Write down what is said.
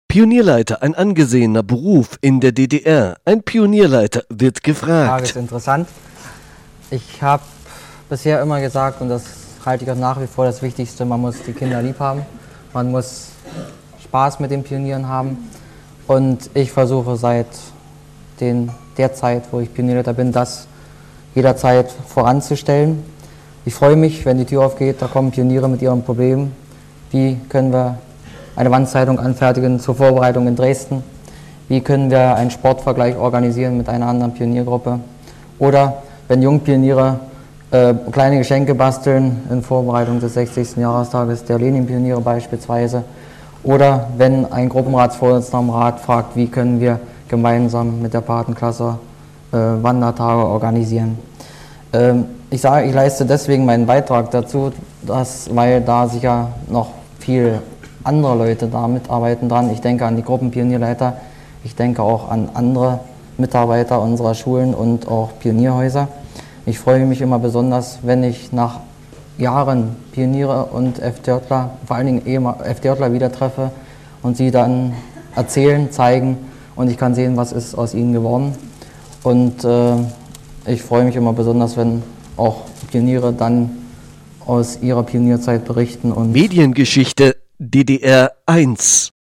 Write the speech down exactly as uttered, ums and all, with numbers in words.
Pionierleiter, ein angesehener Beruf in der D D R. Ein Pionierleiter wird Die Frage gefragt. ist interessant. Ich habe bisher immer gesagt, und das halte ich auch nach wie vor das Wichtigste, man muss die Kinder lieb haben, man muss Spaß mit den Pionieren haben. Und ich versuche seit den, der Zeit, wo ich Pionierleiter bin, das jederzeit voranzustellen. Ich freue mich, wenn die Tür aufgeht, da kommen Pioniere mit ihren Problemen. Wie können wir eine Wandzeitung anfertigen zur Vorbereitung in Dresden? Wie können wir einen Sportvergleich organisieren mit einer anderen Pioniergruppe? Oder wenn Jungpioniere äh, kleine Geschenke basteln in Vorbereitung des sechzigsten Jahrestages der Lenin-Pioniere beispielsweise. Oder wenn ein Gruppenratsvorsitzender am Rat fragt, wie können wir gemeinsam mit der Patenklasse äh, Wandertage organisieren. Ähm, ich sage, ich leiste deswegen meinen Beitrag dazu, dass, weil da sicher noch viel andere Leute da mitarbeiten dran. Ich denke an die Gruppenpionierleiter, ich denke auch an andere Mitarbeiter unserer Schulen und auch Pionierhäuser. Ich freue mich immer besonders, wenn ich nach Jahren Pioniere und F D Jler, vor allen Dingen F D Jler wieder treffe und sie dann erzählen, zeigen und ich kann sehen, was ist aus ihnen geworden. Und äh, ich freue mich immer besonders, wenn auch Pioniere dann aus ihrer Pionierzeit berichten. Und Mediengeschichte D D R eins.